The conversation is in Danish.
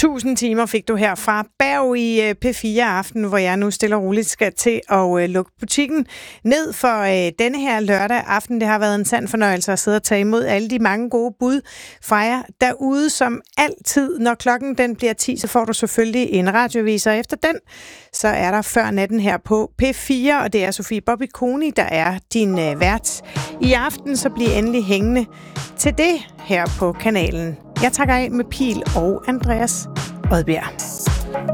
1000 timer fik du her fra Berg i P4 Aften, hvor jeg nu stille og roligt skal til at lukke butikken ned for denne her lørdag aften. Det har været en sand fornøjelse at sidde og tage imod alle de mange gode bud fra jer derude, som altid. Når klokken den bliver 10, så får du selvfølgelig en radioavis, og efter den, så er der Før Natten her på P4, og det er Sofie Bobby Koni, der er din vært. I aften så bliv endelig hængende til det her på kanalen. Jeg takker af med Pil og Andreas Odbjerg.